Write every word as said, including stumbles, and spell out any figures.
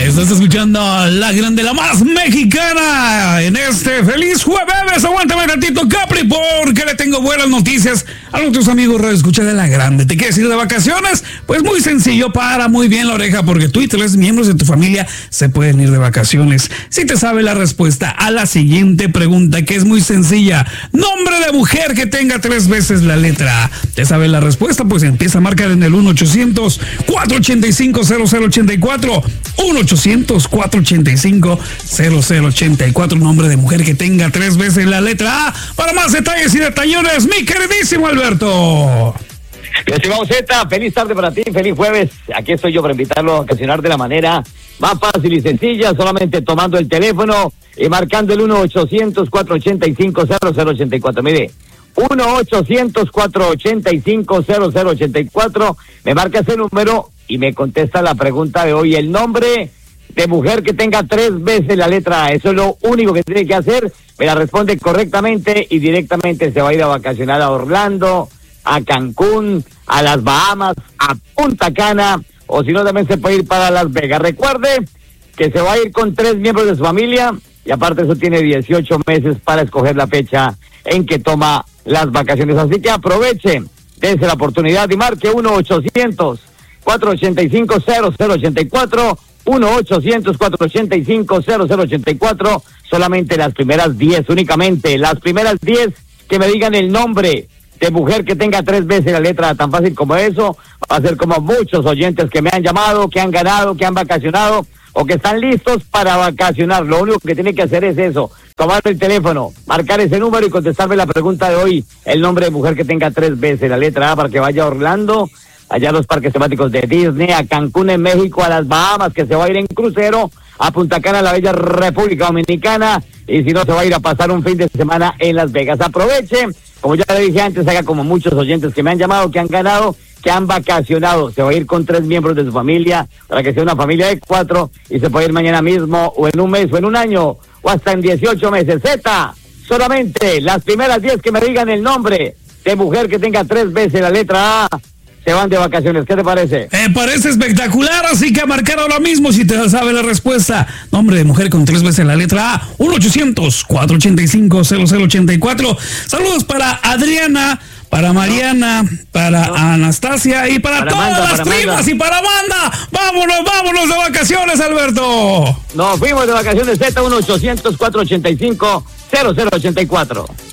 Estás escuchando la grande, la más mexicana en este feliz jueves. Aguántame tantito, Capri, porque le tengo buenas noticias a nuestros amigos Radio Escucha de la grande. ¿Te quieres ir de vacaciones? Pues muy sencillo, para muy bien la oreja, porque tú y tres miembros de tu familia se pueden ir de vacaciones. Si te sabe la respuesta a la siguiente pregunta, que es muy sencilla: nombre de mujer que tenga tres veces la letra A. ¿Te sabe la respuesta? Pues empieza a marcar en el uno ochocientos, cuatrocientos ochenta y cinco, cero cero ochenta y cuatro. uno ochocientos, cuatrocientos ochenta y cinco, cero cero ochenta y cuatro. Nombre de mujer que tenga tres veces la letra A. Para más detalles y detallones, mi queridísimo Alberto. Mi estimado Z, feliz tarde para ti, feliz jueves. Aquí estoy yo para invitarlo a vacacionar de la manera más fácil y sencilla, solamente tomando el teléfono y marcando el uno ochocientos, cuatrocientos ochenta y cinco, cero cero ochenta y cuatro. Mire, uno ochocientos, cuatrocientos ochenta y cinco, cero cero ochenta y cuatro. Me marca ese número y me contesta la pregunta de hoy: el nombre de mujer que tenga tres veces la letra A. Eso es lo único que tiene que hacer. Me la responde correctamente y directamente se va a ir a vacacionar a Orlando, a Cancún, a las Bahamas, a Punta Cana, o si no también se puede ir para Las Vegas. Recuerde que se va a ir con tres miembros de su familia y aparte eso tiene dieciocho meses para escoger la fecha en que toma las vacaciones. Así que aproveche, dense la oportunidad y marque uno ochocientos, cuatrocientos ochenta y cinco, cero cero ochenta y cuatro, uno ochocientos, cuatrocientos ochenta y cinco, cero cero ochenta y cuatro. Solamente las primeras diez, únicamente las primeras diez que me digan el nombre de mujer que tenga tres veces la letra. Tan fácil como eso. Va a ser como muchos oyentes que me han llamado, que han ganado, que han vacacionado o que están listos para vacacionar. Lo único que tiene que hacer es eso: tomar el teléfono, marcar ese número y contestarme la pregunta de hoy: el nombre de mujer que tenga tres veces la letra A, para que vaya a Orlando, allá a los parques temáticos de Disney, a Cancún en México, a las Bahamas, que se va a ir en crucero, a Punta Cana, la bella República Dominicana, y si no, se va a ir a pasar un fin de semana en Las Vegas. Aproveche, como ya le dije antes, haga como muchos oyentes que me han llamado, que han ganado, que han vacacionado. Se va a ir con tres miembros de su familia, para que sea una familia de cuatro, y se puede ir mañana mismo, o en un mes, o en un año, o hasta en dieciocho meses. Z, solamente las primeras diez que me digan el nombre de mujer que tenga tres veces la letra A se van de vacaciones. ¿Qué te parece? Me parece espectacular, así que a marcar ahora mismo si te sabe la respuesta. Nombre de mujer con tres veces la letra A, uno ochocientos, cuatrocientos ochenta y cinco, cero cero ochenta y cuatro. Saludos para Adriana, para Mariana, para no. Anastasia y para, para todas Amanda, las para primas Amanda. Y para Amanda. Vámonos, vámonos de vacaciones, Alberto. Nos fuimos de vacaciones. Z, uno ochocientos, cuatrocientos ochenta y cinco, cero cero ochenta y cuatro.